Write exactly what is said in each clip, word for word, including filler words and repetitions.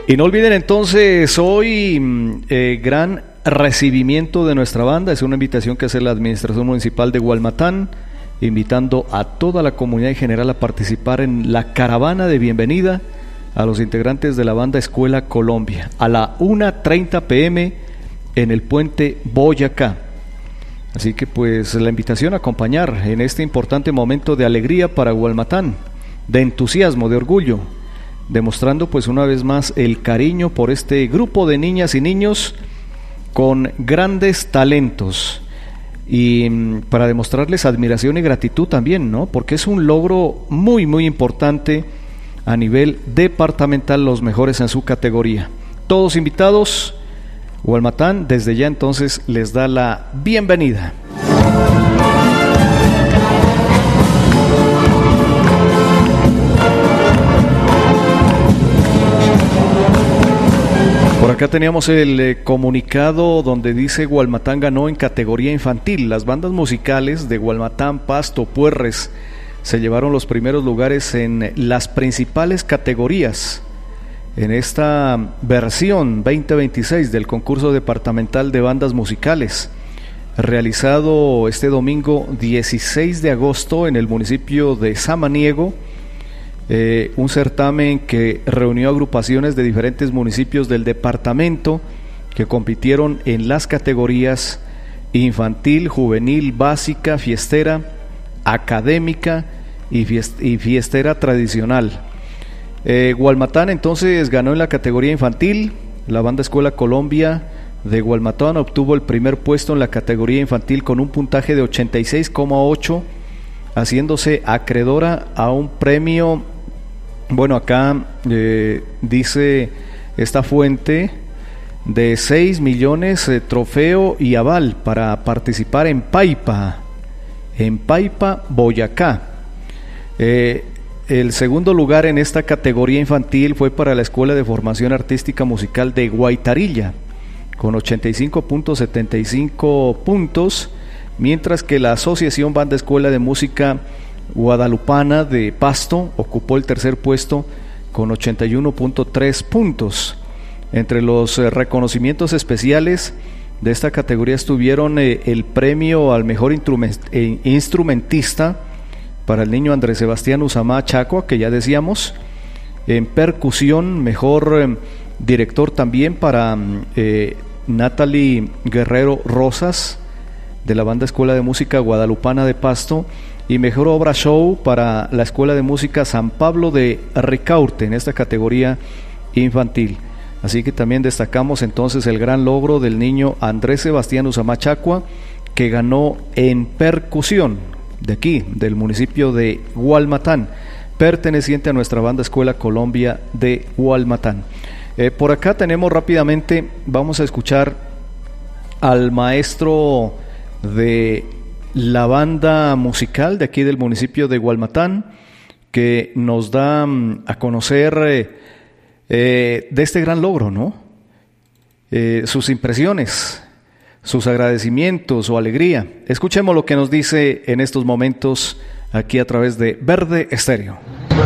Y no olviden entonces hoy eh, gran recibimiento de nuestra banda. Es una invitación que hace la Administración Municipal de Gualmatán, invitando a toda la comunidad en general a participar en la caravana de bienvenida a los integrantes de la banda Escuela Colombia a la una treinta pe eme en el puente Boyacá. Así que pues la invitación a acompañar en este importante momento de alegría para Gualmatán, de entusiasmo, de orgullo, demostrando pues una vez más el cariño por este grupo de niñas y niños con grandes talentos, y para demostrarles admiración y gratitud también, ¿no? Porque es un logro muy muy importante a nivel departamental, los mejores en su categoría. Todos invitados. Gualmatán desde ya entonces les da la bienvenida. Por acá teníamos el eh, comunicado donde dice Gualmatán ganó en categoría infantil. Las bandas musicales de Gualmatán, Pasto, Puerres se llevaron los primeros lugares en las principales categorías en esta versión veinte veintiséis del concurso departamental de bandas musicales, realizado este domingo dieciséis de agosto en el municipio de Samaniego. Eh, un certamen que reunió agrupaciones de diferentes municipios del departamento que compitieron en las categorías infantil, juvenil, básica, fiestera, académica y, fiest- y fiestera tradicional. Eh, Gualmatán entonces ganó en la categoría infantil. La banda Escuela Colombia de Gualmatán obtuvo el primer puesto en la categoría infantil con un puntaje de ochenta y seis coma ocho, haciéndose acreedora a un premio. Bueno, acá eh, dice esta fuente de seis millones, eh, trofeo y aval para participar en Paipa, en Paipa, Boyacá. Eh, El segundo lugar en esta categoría infantil fue para la Escuela de Formación Artística Musical de Guaitarilla, con ochenta y cinco punto setenta y cinco puntos, mientras que la Asociación Banda Escuela de Música Guadalupana de Pasto ocupó el tercer puesto con ochenta y uno punto tres puntos. Entre los eh, reconocimientos especiales de esta categoría estuvieron eh, el premio al mejor instrument, eh, instrumentista para el niño Andrés Sebastián Usamá Chacua, que ya decíamos. En percusión, mejor eh, director también para eh, Natalie Guerrero Rosas, de la banda Escuela de Música Guadalupana de Pasto, y mejor obra show para la Escuela de Música San Pablo de Ricaurte, en esta categoría infantil. Así que también destacamos entonces el gran logro del niño Andrés Sebastián Usamá Chacua, que ganó en percusión, de aquí, del municipio de Gualmatán, perteneciente a nuestra banda Escuela Colombia de Gualmatán. Eh, por acá tenemos rápidamente, vamos a escuchar al maestro de la banda musical de aquí del municipio de Gualmatán, que nos da um, a conocer eh, eh, de este gran logro, ¿no? Eh, sus impresiones, sus agradecimientos o alegría. Escuchemos lo que nos dice en estos momentos aquí a través de Verde Estéreo.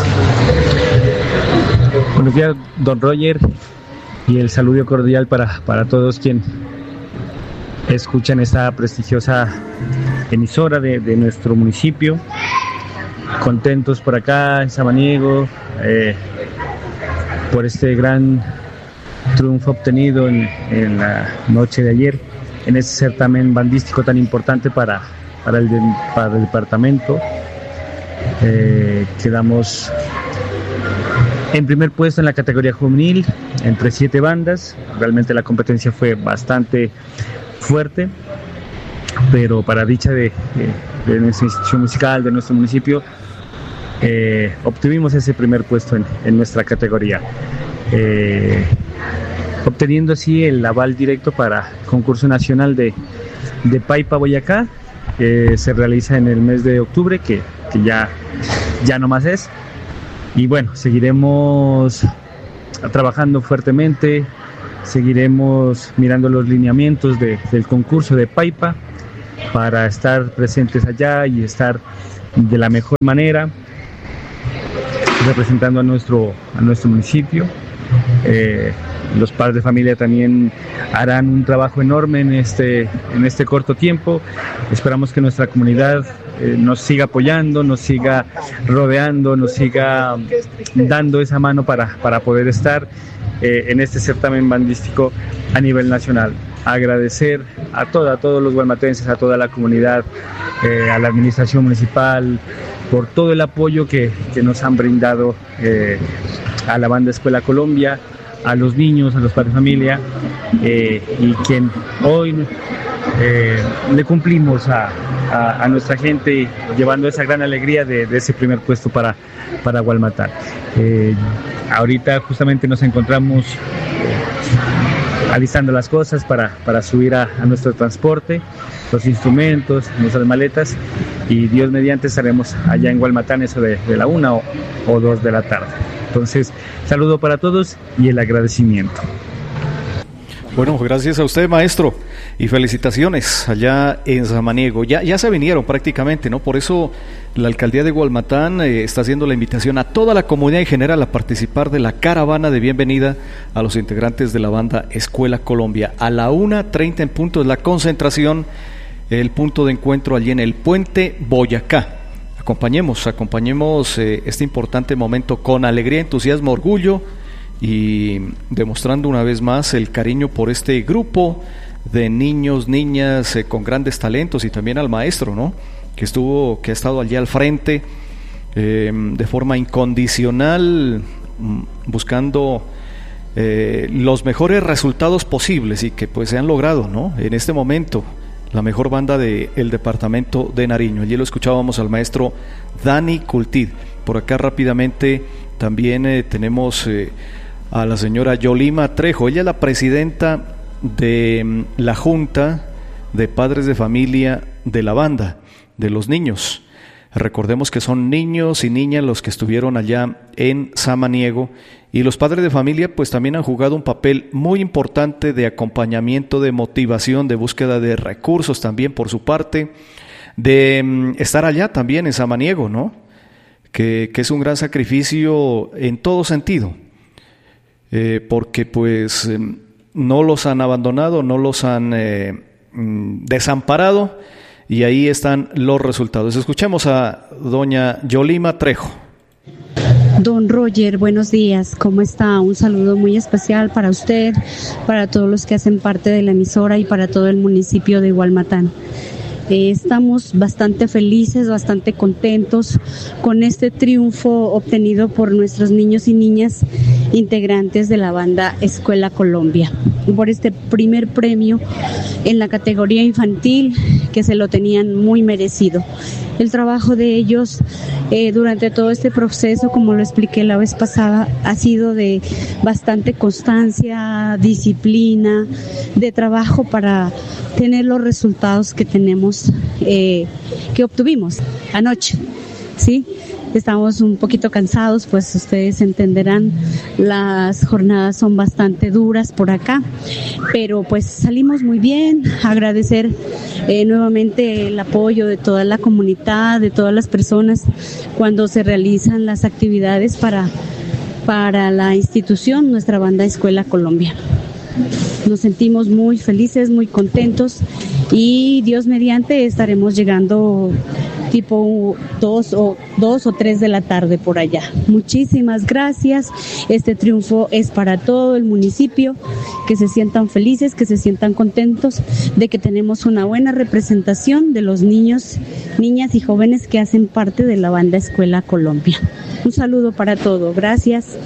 Buenos días, don Roger, y el saludo cordial para, para todos quienes escuchan esta prestigiosa emisora de, de nuestro municipio. Contentos por acá en Samaniego eh, por este gran triunfo obtenido en, en la noche de ayer, en este certamen bandístico tan importante para, para, el, para el departamento. Eh, quedamos en primer puesto en la categoría juvenil, entre siete bandas. Realmente la competencia fue bastante fuerte, pero para dicha de, de, de nuestra institución musical, de nuestro municipio, eh, obtuvimos ese primer puesto en, en nuestra categoría. Eh, obteniendo así el aval directo para el concurso nacional de, de Paipa Boyacá, que se realiza en el mes de octubre, que, que ya, ya no más es. Y bueno, seguiremos trabajando fuertemente, seguiremos mirando los lineamientos de, del concurso de Paipa para estar presentes allá y estar de la mejor manera representando a nuestro, a nuestro municipio. Eh, los padres de familia también harán un trabajo enorme en este, en este corto tiempo. Esperamos que nuestra comunidad eh, nos siga apoyando, nos siga rodeando, nos siga dando esa mano para, para poder estar eh, en este certamen bandístico a nivel nacional. Agradecer a, toda, a todos los gualmatenses, a toda la comunidad, eh, a la administración municipal, por todo el apoyo que, que nos han brindado eh, a la Banda Escuela Colombia, a los niños, a los padres de familia, eh, y quien hoy eh, le cumplimos a, a, a nuestra gente llevando esa gran alegría de, de ese primer puesto para, para Gualmatán. Eh, ahorita justamente nos encontramos eh, alistando las cosas para, para subir a, a nuestro transporte, los instrumentos, nuestras maletas, y Dios mediante estaremos allá en Gualmatán eso de, de la una o, o dos de la tarde. Entonces, saludo para todos y el agradecimiento. Bueno, gracias a usted, maestro, y felicitaciones allá en Samaniego. Ya, ya se vinieron prácticamente, ¿no? Por eso la alcaldía de Gualmatán eh, está haciendo la invitación a toda la comunidad en general a participar de la caravana de bienvenida a los integrantes de la Banda Escuela Colombia. A la una treinta en punto es la concentración, el punto de encuentro allí en el Puente Boyacá. Acompañemos, acompañemos eh, este importante momento con alegría, entusiasmo, orgullo y demostrando una vez más el cariño por este grupo de niños, niñas eh, con grandes talentos, y también al maestro, ¿no? Que estuvo, que ha estado allí al frente eh, de forma incondicional, buscando eh, los mejores resultados posibles, y que pues se han logrado, ¿no? En este momento, la mejor banda del departamento de Nariño. Allí lo escuchábamos al maestro Dani Cultid. Por acá rápidamente también eh, tenemos eh, a la señora Yolima Trejo. Ella es la presidenta de mm, la Junta de Padres de Familia de la banda, de los niños. Recordemos que son niños y niñas los que estuvieron allá en Samaniego, y los padres de familia pues también han jugado un papel muy importante de acompañamiento, de motivación, de búsqueda de recursos también por su parte, de um, estar allá también en Samaniego, ¿no? Que, que es un gran sacrificio en todo sentido, eh, porque pues eh, no los han abandonado, no los han eh, desamparado, y ahí están los resultados. Escuchemos a doña Yolima Trejo. Don Roger, buenos días, ¿cómo está? Un saludo muy especial para usted, para todos los que hacen parte de la emisora y para todo el municipio de Gualmatán. Eh, estamos bastante felices, bastante contentos con este triunfo obtenido por nuestros niños y niñas integrantes de la Banda Escuela Colombia, por este primer premio en la categoría infantil, que se lo tenían muy merecido. El trabajo de ellos eh, durante todo este proceso, como lo expliqué la vez pasada, ha sido de bastante constancia, disciplina, de trabajo para tener los resultados que tenemos, eh, que obtuvimos anoche, ¿sí? Estamos un poquito cansados, pues ustedes entenderán, las jornadas son bastante duras por acá, pero pues salimos muy bien. Agradecer eh, nuevamente el apoyo de toda la comunidad, de todas las personas cuando se realizan las actividades para, para la institución, nuestra Banda Escuela Colombia. Nos sentimos muy felices, muy contentos, y Dios mediante estaremos llegando tipo dos o dos o tres de la tarde por allá. Muchísimas gracias. Este triunfo es para todo el municipio, que se sientan felices, que se sientan contentos de que tenemos una buena representación de los niños, niñas y jóvenes que hacen parte de la Banda Escuela Colombia. Un saludo para todos. Gracias.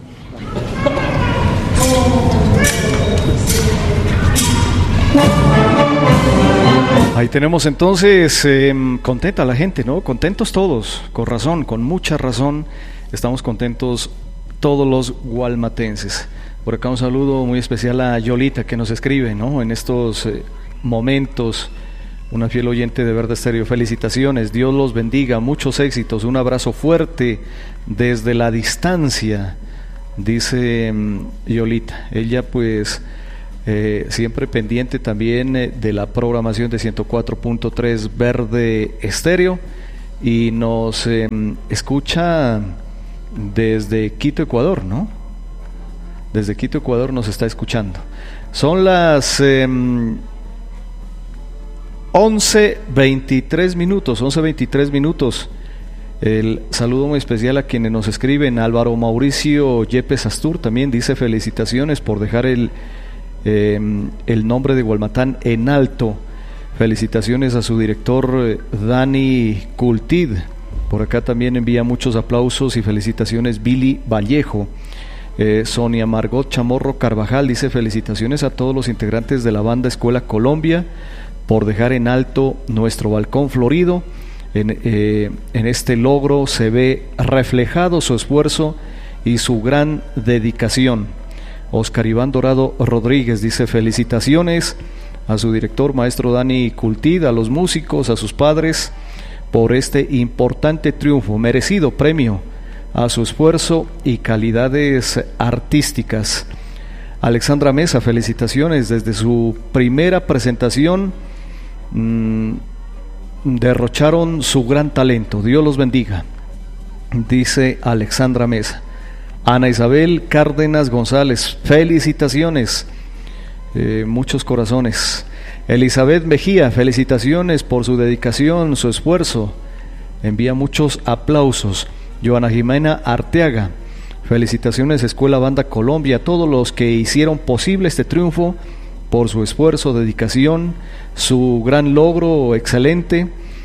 Ahí tenemos entonces eh, contenta la gente, ¿no? Contentos todos, con razón, con mucha razón, estamos contentos todos los gualmatenses. Por acá un saludo muy especial a Yolita, que nos escribe, ¿no? En estos eh, momentos, una fiel oyente de Verde Estéreo. Felicitaciones, Dios los bendiga, muchos éxitos, un abrazo fuerte desde la distancia, dice um, Yolita. Ella pues Eh, siempre pendiente también eh, de la programación de ciento cuatro punto tres Verde Estéreo, y nos eh, escucha desde Quito, Ecuador, ¿no? desde Quito, Ecuador, nos está escuchando. Son las eh, once veintitrés minutos, once veintitrés minutos. El saludo muy especial a quienes nos escriben. Álvaro Mauricio Yepes Astur también dice felicitaciones por dejar el, eh, el nombre de Gualmatán en alto. Felicitaciones a su director eh, Dani Cultid. Por acá también envía muchos aplausos y felicitaciones Billy Vallejo. Eh, Sonia Margot Chamorro Carvajal dice felicitaciones a todos los integrantes de la banda Escuela Colombia por dejar en alto nuestro balcón florido. En, eh, en este logro se ve reflejado su esfuerzo y su gran dedicación. Oscar Iván Dorado Rodríguez dice felicitaciones a su director maestro Dani Cultid, a los músicos, a sus padres por este importante triunfo, merecido premio a su esfuerzo y calidades artísticas. Alexandra Mesa, felicitaciones desde su primera presentación. Mmm, derrocharon su gran talento, Dios los bendiga, dice Alexandra Mesa. Ana Isabel Cárdenas González, felicitaciones, eh, muchos corazones. Elizabeth Mejía, felicitaciones por su dedicación, su esfuerzo, envía muchos aplausos. Joana Jimena Arteaga, felicitaciones Escuela Banda Colombia, a todos los que hicieron posible este triunfo por su esfuerzo, dedicación, su gran logro, excelente,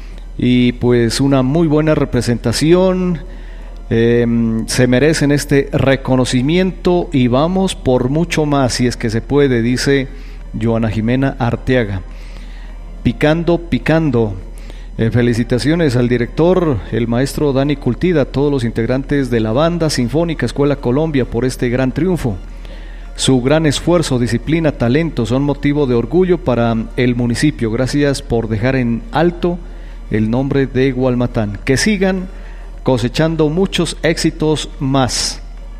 y pues una muy buena representación. Eh, se merecen este reconocimiento y vamos por mucho más si es que se puede, dice Joana Jimena Arteaga. Picando, picando. Eh, felicitaciones al director, el maestro Dani Cultida, a todos los integrantes de la banda Sinfónica Escuela Colombia por este gran triunfo. Su gran esfuerzo, disciplina, talento son motivo de orgullo para el municipio. Gracias por dejar en alto el nombre de Gualmatán. Que sigan cosechando muchos éxitos más.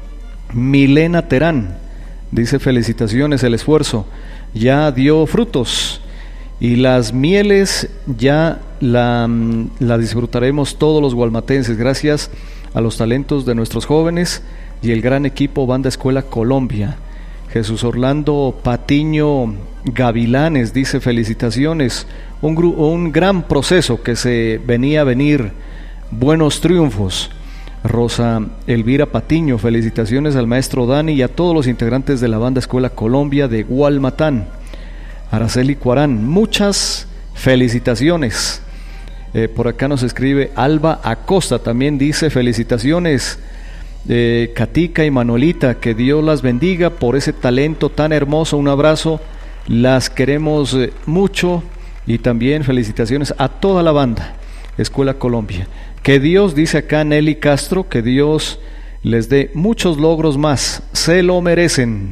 Milena Terán dice felicitaciones, el esfuerzo ya dio frutos y las mieles ya la, la disfrutaremos todos los gualmatenses gracias a los talentos de nuestros jóvenes y el gran equipo Banda Escuela Colombia. Jesús Orlando Patiño Gavilanes dice felicitaciones, un, gru- un gran proceso que se venía a venir, buenos triunfos. Rosa Elvira Patiño, felicitaciones al maestro Dani y a todos los integrantes de la Banda Escuela Colombia de Gualmatán. Araceli Cuarán, muchas felicitaciones. Eh, por acá nos escribe Alba Acosta, también dice felicitaciones. Eh, Katica y Manuelita, que Dios las bendiga por ese talento tan hermoso, un abrazo, las queremos eh, mucho, y también felicitaciones a toda la banda Escuela Colombia. Que Dios, dice acá Nelly Castro, que Dios les dé muchos logros más, se lo merecen,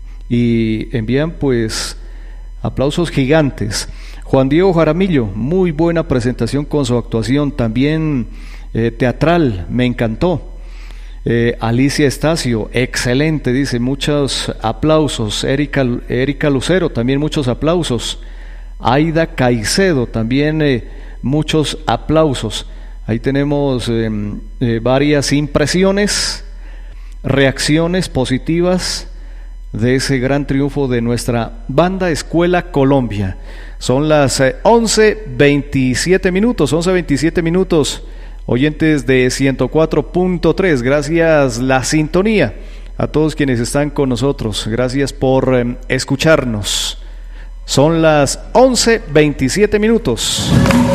y envían pues aplausos gigantes. Juan Diego Jaramillo, muy buena presentación con su actuación, también eh, teatral, me encantó. Eh, Alicia Estacio, excelente, dice, muchos aplausos. Erika, Erika Lucero, también muchos aplausos. Aida Caicedo, también eh, muchos aplausos. Ahí tenemos eh, eh, varias impresiones, reacciones positivas de ese gran triunfo de nuestra Banda Escuela Colombia. Son las eh, once veintisiete minutos, once veintisiete minutos. Oyentes de ciento cuatro punto tres, gracias la sintonía a todos quienes están con nosotros, gracias por eh, escucharnos. Son las once veintisiete minutos.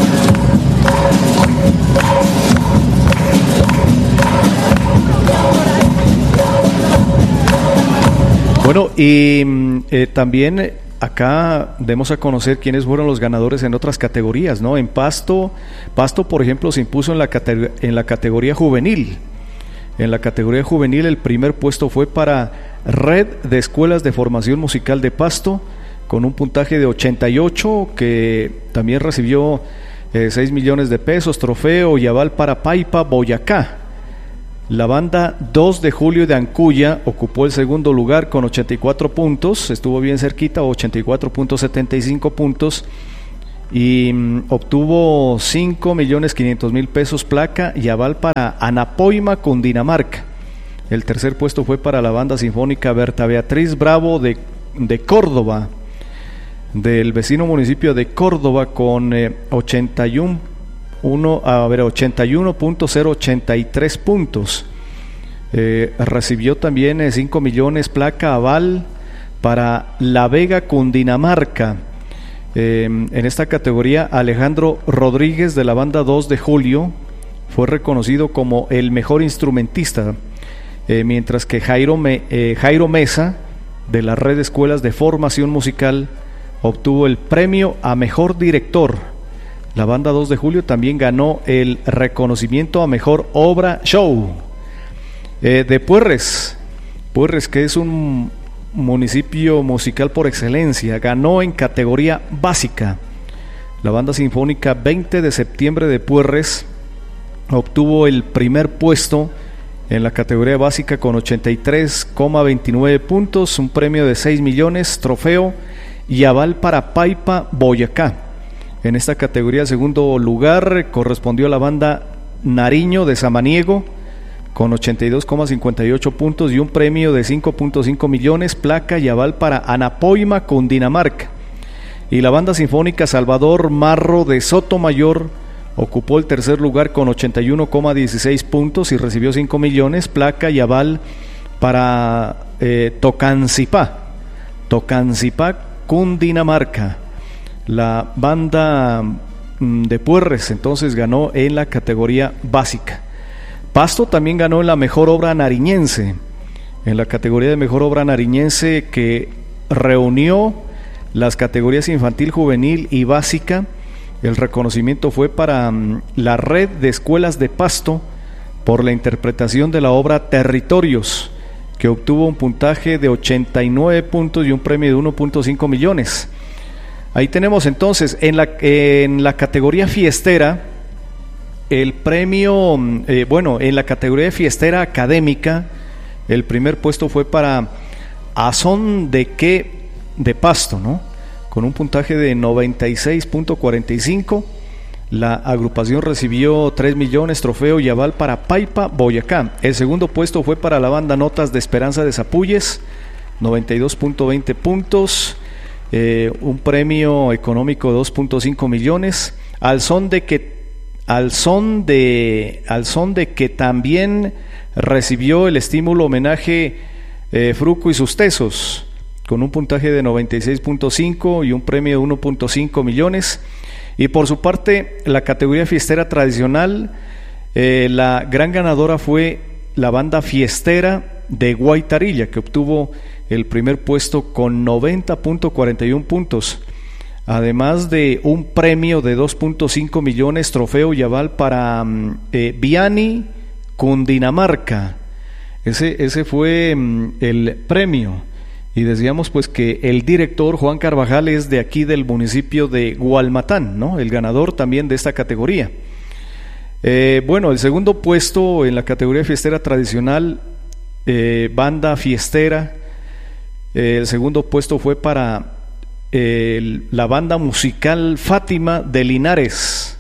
Bueno, y eh, también acá demos a conocer quiénes fueron los ganadores en otras categorías, ¿no? En Pasto, Pasto, por ejemplo, se impuso en la, cate- en la categoría juvenil. En la categoría juvenil el primer puesto fue para Red de Escuelas de Formación Musical de Pasto, con un puntaje de ochenta y ocho, que también recibió eh, seis millones de pesos, trofeo y aval para Paipa, Boyacá. La banda dos de julio de Ancuya ocupó el segundo lugar con ochenta y cuatro puntos, estuvo bien cerquita, ochenta y cuatro punto setenta y cinco puntos, y mm, obtuvo cinco millones quinientos mil pesos placa y aval para Anapoima, Cundinamarca. El tercer puesto fue para la banda sinfónica Berta Beatriz Bravo de, de Córdoba, del vecino municipio de Córdoba, con eh, ochenta y uno punto cero ochenta y tres puntos. Eh, recibió también eh, cinco millones placa aval para La Vega, Cundinamarca. Eh, en esta categoría, Alejandro Rodríguez de la banda dos de Julio fue reconocido como el mejor instrumentista, eh, mientras que Jairo, Me, eh, Jairo Mesa de la Red de Escuelas de Formación Musical obtuvo el premio a mejor director. La banda dos de Julio también ganó el reconocimiento a mejor obra show. Eh, de Puerres, Puerres, que es un municipio musical por excelencia, ganó en categoría básica. La banda sinfónica veinte de septiembre de Puerres obtuvo el primer puesto en la categoría básica con ochenta y tres coma veintinueve puntos, un premio de seis millones, trofeo y aval para Paipa, Boyacá. En esta categoría, segundo lugar correspondió a la banda Nariño de Samaniego con ochenta y dos coma cincuenta y ocho puntos y un premio de cinco punto cinco millones, placa y aval para Anapoima, Cundinamarca. Y la banda sinfónica Salvador Marro de Sotomayor ocupó el tercer lugar con ochenta y uno coma dieciséis puntos y recibió cinco millones, placa y aval para eh, Tocancipá, Tocancipá, Cundinamarca. La banda de Puerres entonces ganó en la categoría básica. Pasto también ganó en la mejor obra nariñense, en la categoría de mejor obra nariñense, que reunió las categorías infantil, juvenil y básica. El reconocimiento fue para um, la Red de Escuelas de Pasto por la interpretación de la obra Territorios, que obtuvo un puntaje de ochenta y nueve puntos y un premio de uno punto cinco millones. Ahí tenemos entonces en la, en la categoría fiestera el premio, eh, bueno, en la categoría de fiestera académica, el primer puesto fue para A Son de Qué de Pasto, ¿no? Con un puntaje de noventa y seis punto cuarenta y cinco. La agrupación recibió tres millones, trofeo y aval para Paipa, Boyacá. El segundo puesto fue para la banda Notas de Esperanza de Zapulles, noventa y dos punto veinte puntos, eh, un premio económico de dos punto cinco millones. Al son de que Al son de, al son de que también recibió el estímulo homenaje eh, Fruco y sus Tesos, con un puntaje de noventa y seis punto cinco y un premio de uno punto cinco millones. Y por su parte, la categoría fiestera tradicional, eh, la gran ganadora fue la banda fiestera de Guaitarilla, que obtuvo el primer puesto con noventa punto cuarenta y uno puntos. Además de un premio de dos punto cinco millones, trofeo y aval para eh, Viani, Cundinamarca. Ese, ese fue mm, el premio. Y decíamos pues que el director Juan Carvajal es de aquí del municipio de Gualmatán, ¿no? El ganador también de esta categoría. Eh, bueno, el segundo puesto en la categoría fiestera tradicional, eh, banda fiestera. Eh, el segundo puesto fue para El, la banda musical Fátima de Linares.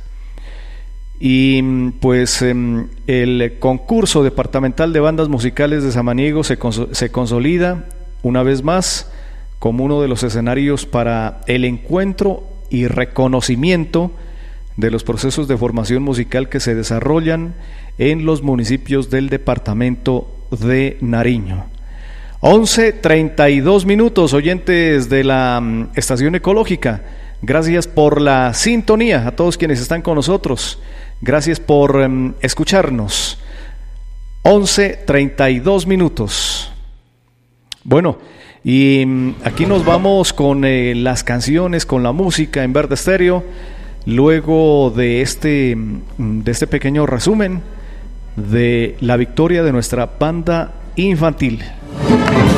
Y pues el concurso departamental de bandas musicales de Samaniego se, cons- se consolida una vez más como uno de los escenarios para el encuentro y reconocimiento de los procesos de formación musical que se desarrollan en los municipios del departamento de Nariño. once treinta y dos minutos, oyentes de la um, estación ecológica. Gracias por la sintonía a todos quienes están con nosotros. Gracias por um, escucharnos. once treinta y dos minutos. Bueno, y um, aquí nos vamos con eh, las canciones, con la música en Verde Estéreo. Luego de este, de este pequeño resumen de la victoria de nuestra banda infantil.